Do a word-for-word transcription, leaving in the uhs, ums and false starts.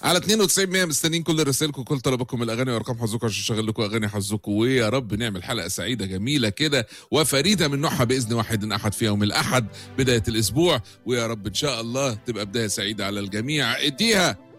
على اتنين وتسعين مية مستنيين كل رسائلكم وكل طلباتكم الاغاني وارقام حظكم عشان نشغل لكم اغاني حظكم، ويا رب نعمل حلقه سعيده جميله كده وفريده من نوعها باذن واحد احد في يوم الاحد بدايه الاسبوع، ويا رب ان شاء الله تبقى بدايه سعيده على الجميع. اديها